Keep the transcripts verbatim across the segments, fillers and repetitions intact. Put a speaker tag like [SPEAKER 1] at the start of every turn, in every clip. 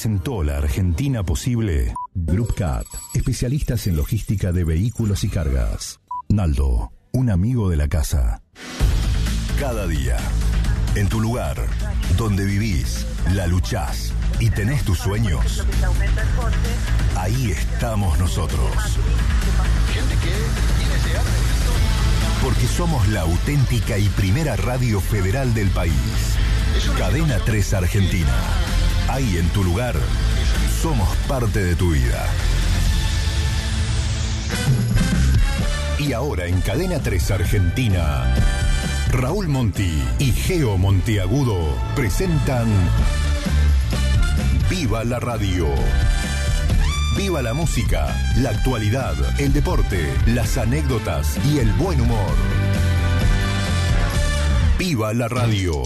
[SPEAKER 1] presentó la Argentina Posible. Group Cat, especialistas en logística de vehículos y cargas. Naldo, un amigo de la casa. Cada día, en tu lugar, donde vivís, la luchás y tenés tus sueños, ahí estamos nosotros. Porque somos la auténtica y primera radio federal del país. Cadena tres Argentina. Ahí en tu lugar, somos parte de tu vida. Y ahora en Cadena tres Argentina, Raúl Monti y Geo Monteagudo presentan Viva la Radio. Viva la música, la actualidad, el deporte, las anécdotas y el buen humor. Viva la Radio.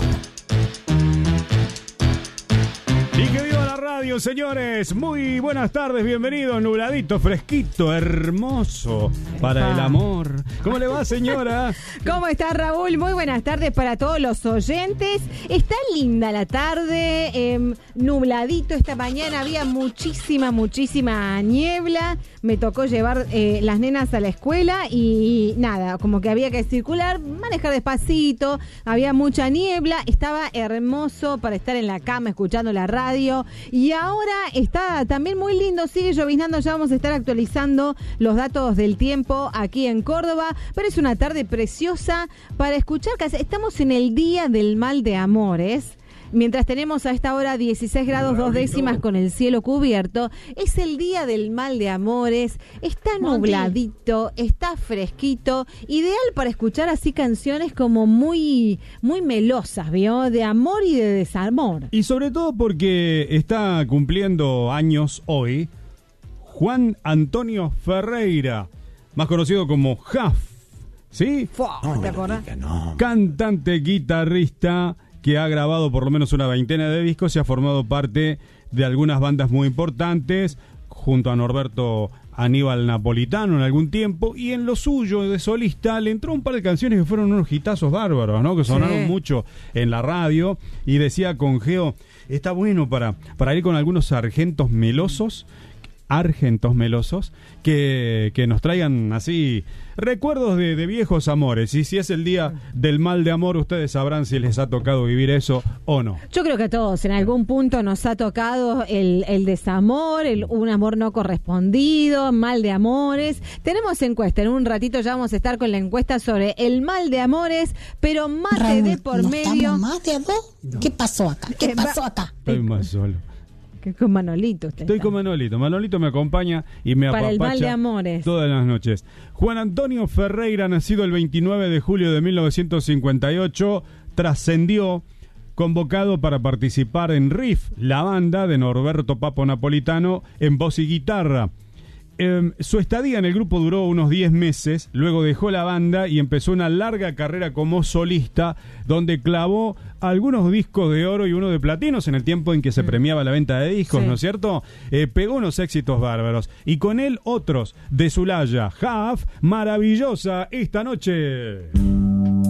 [SPEAKER 2] Y que viva la radio, señores. Muy buenas tardes, bienvenidos. Nubladito, fresquito, hermoso para ah. el amor. ¿Cómo le va, señora?
[SPEAKER 3] ¿Cómo está, Raúl? Muy buenas tardes para todos los oyentes. Está linda la tarde, eh, nubladito esta mañana. Había muchísima, muchísima niebla. Me tocó llevar eh, las nenas a la escuela y nada, como que había que circular, manejar despacito. Había mucha niebla. Estaba hermoso para estar en la cama escuchando la radio. Y ahora está también muy lindo, sigue lloviznando, ya vamos a estar actualizando los datos del tiempo aquí en Córdoba, pero es una tarde preciosa para escuchar, estamos en el Día del Mal de Amores. Mientras tenemos a esta hora dieciséis grados dos décimas con el cielo cubierto, es el Día del Mal de Amores, está nubladito, está fresquito, ideal para escuchar así canciones como muy, muy melosas, ¿vio? De amor y de desamor.
[SPEAKER 2] Y sobre todo porque está cumpliendo años hoy Juan Antonio Ferreira, más conocido como Jaf, ¿sí?
[SPEAKER 3] No, ¿te acordás?
[SPEAKER 4] No.
[SPEAKER 2] Cantante, guitarrista, que ha grabado por lo menos una veintena de discos y ha formado parte de algunas bandas muy importantes, junto a Norberto Aníbal Napolitano en algún tiempo, y en lo suyo de solista le entró un par de canciones que fueron unos hitazos bárbaros, ¿no? Que sonaron sí. mucho en la radio, y decía con Geo, está bueno para, para ir con algunos sargentos melosos, argentos melosos, que, que nos traigan así recuerdos de, de viejos amores. Y si es el día del mal de amor, ustedes sabrán si les ha tocado vivir eso o no.
[SPEAKER 3] Yo creo que a todos en algún punto nos ha tocado el, el desamor, el, un amor no correspondido, mal de amores. Tenemos encuesta, en un ratito ya vamos a estar con la encuesta sobre el mal de amores, pero mate
[SPEAKER 4] Raúl,
[SPEAKER 3] de por
[SPEAKER 4] ¿no
[SPEAKER 3] medio.
[SPEAKER 4] ¿Estamos más de a dos? No. ¿Qué pasó acá? ¿Qué pasó acá?
[SPEAKER 2] Estoy más solo.
[SPEAKER 3] Con Manolito usted
[SPEAKER 2] Estoy
[SPEAKER 3] está.
[SPEAKER 2] con Manolito. Manolito me acompaña y me
[SPEAKER 3] para
[SPEAKER 2] apapacha
[SPEAKER 3] el mal de amores
[SPEAKER 2] todas las noches. Juan Antonio Ferreira, nacido el veintinueve de julio de mil novecientos cincuenta y ocho, trascendió convocado para participar en Riff, la banda de Norberto Papo Napolitano en voz y guitarra. Eh, su estadía en el grupo duró unos diez meses, luego dejó la banda y empezó una larga carrera como solista, donde clavó algunos discos de oro y uno de platinos en el tiempo en que se premiaba la venta de discos, sí. ¿no es cierto? Eh, pegó unos éxitos bárbaros, y con él otros de Zulaya. Jaf, maravillosa esta noche.